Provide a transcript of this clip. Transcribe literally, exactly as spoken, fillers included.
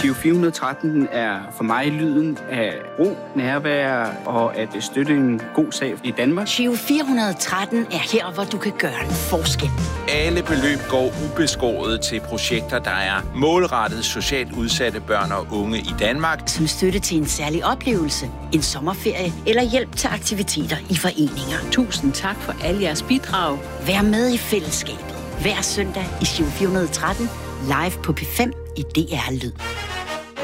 Giro fire hundrede og tretten er for mig lyden af ro, nærvær og at støtte en god sag i Danmark. Giro fire hundrede og tretten er her, hvor du kan gøre en forskel. Alle beløb går ubeskåret til projekter, der er målrettet socialt udsatte børn og unge i Danmark. Som støtte til en særlig oplevelse, en sommerferie eller hjælp til aktiviteter i foreninger. Tusind tak for alle jeres bidrag. Vær med i fællesskabet. Hver søndag i Giro fire hundrede og tretten, live på P fem i D R Lyd.